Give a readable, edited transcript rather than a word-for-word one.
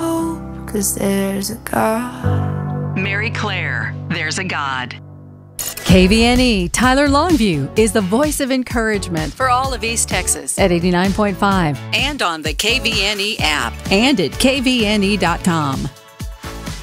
hope, 'cause there's a God. Mary Claire, There's a God. KVNE Tyler Longview is the voice of encouragement for all of East Texas at 89.5 and on the KVNE app and at kvne.com.